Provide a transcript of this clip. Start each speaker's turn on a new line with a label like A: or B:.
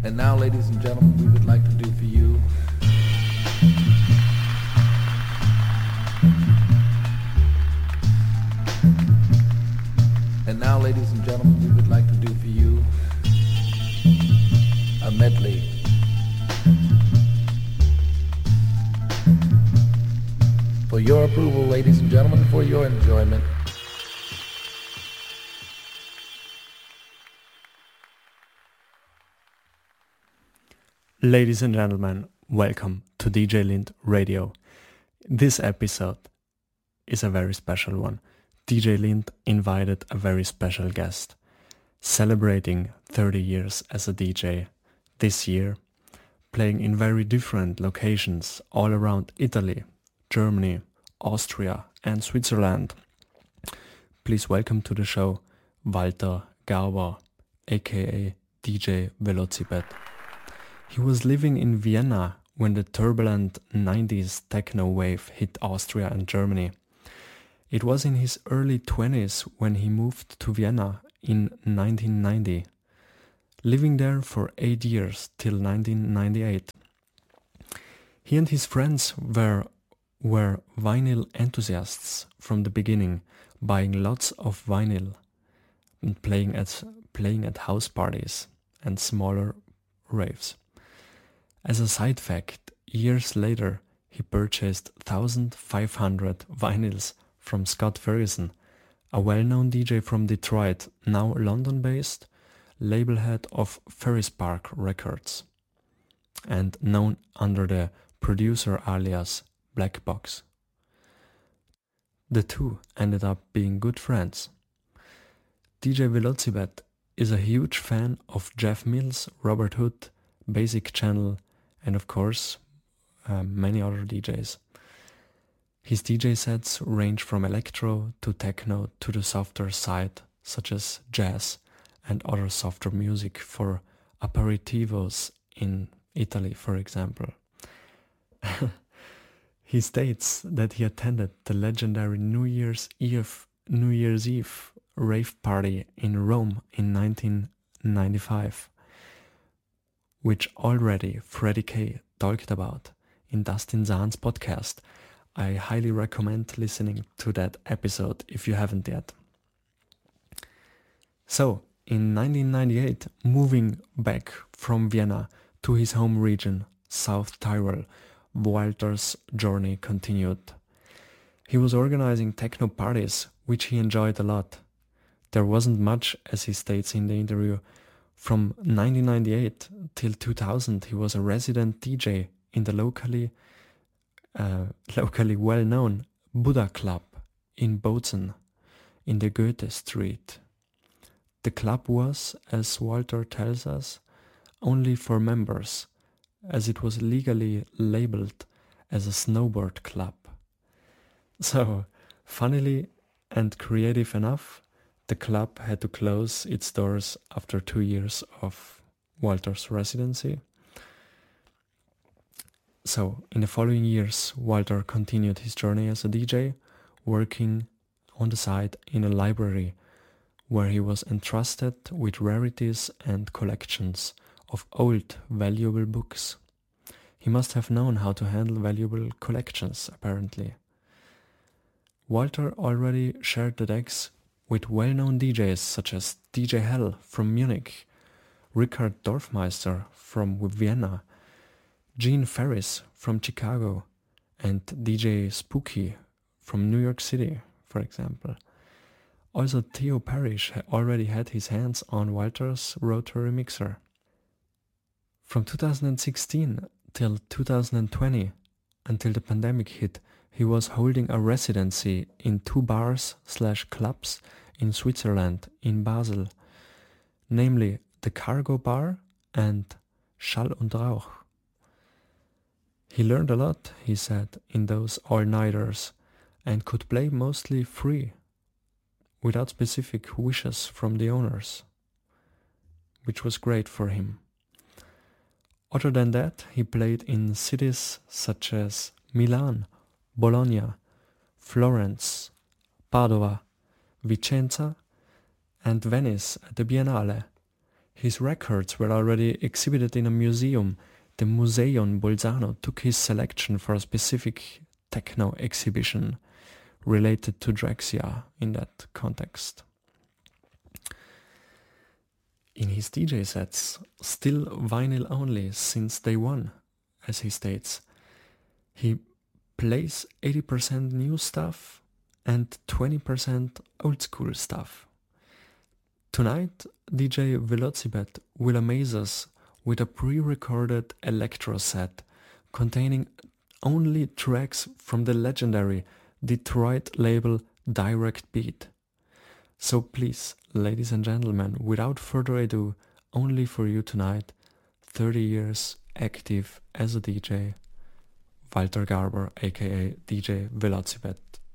A: And now, ladies and gentlemen, we would like to do for you And now, ladies and gentlemen, we would like to do for you a medley. For your approval, ladies and gentlemen, for your enjoyment.
B: Ladies and gentlemen, welcome to DJ Lind Radio. This episode is a very special one. DJ Lind invited a very special guest, celebrating 30 years as a DJ this year, playing in very different locations all around Italy, Germany, Austria and Switzerland. Please welcome to the show Walter Garber, aka DJ Velocibet. He was living in Vienna when the turbulent 90s techno wave hit Austria and Germany. It was in his early 20s when he moved to Vienna in 1990, living there for 8 years till 1998. He and his friends were vinyl enthusiasts from the beginning, buying lots of vinyl and playing at house parties and smaller raves. As a side fact, years later he purchased 1,500 vinyls from Scott Ferguson, a well-known DJ from Detroit, now London-based, label head of Ferris Park Records, and known under the producer alias Black Box. The two ended up being good friends. DJ Velocibet is a huge fan of Jeff Mills, Robert Hood, Basic Channel, and of course, many other DJs. His DJ sets range from electro to techno to the softer side, such as jazz and other softer music for aperitivos in Italy, for example. He states that he attended the legendary New Year's Eve rave party in Rome in 1995, which already Freddie K talked about in Dustin Zahn's podcast. I highly recommend listening to that episode if you haven't yet. So, in 1998, moving back from Vienna to his home region, South Tyrol, Walter's journey continued. He was organizing techno parties, which he enjoyed a lot. There wasn't much, as he states in the interview. From 1998 till 2000, he was a resident DJ in the locally well-known Buddha Club in Bozen, in the Goethe Street. The club was, as Walter tells us, only for members, as it was legally labeled as a snowboard club. So, funnily and creative enough, the club had to close its doors after 2 years of Walter's residency. So, in the following years, Walter continued his journey as a DJ, working on the side in a library where he was entrusted with rarities and collections of old, valuable books. He must have known how to handle valuable collections, apparently. Walter already shared the decks with well-known DJs such as DJ Hell from Munich, Richard Dorfmeister from Vienna, Gene Ferris from Chicago, and DJ Spooky from New York City, for example. Also, Theo Parrish already had his hands on Walter's rotary mixer. From 2016 till 2020, until the pandemic hit, he was holding a residency in 2 bars/clubs in Switzerland, in Basel, namely the Cargo Bar and Schall und Rauch. He learned a lot, he said, in those all-nighters, and could play mostly free, without specific wishes from the owners, which was great for him. Other than that, he played in cities such as Milan, Bologna, Florence, Padova, Vicenza, and Venice at the Biennale. His records were already exhibited in a museum. The Museion Bolzano took his selection for a specific techno exhibition related to Drexciya in that context. In his DJ sets, still vinyl only since day one, as he states, he plays 80% new stuff and 20% old school stuff. Tonight, DJ Velocibet will amaze us with a pre-recorded electro set containing only tracks from the legendary Detroit label Direct Beat. So please, ladies and gentlemen, without further ado, only for you tonight, 30 years active as a DJ, Walter Garber aka DJ Velocibet.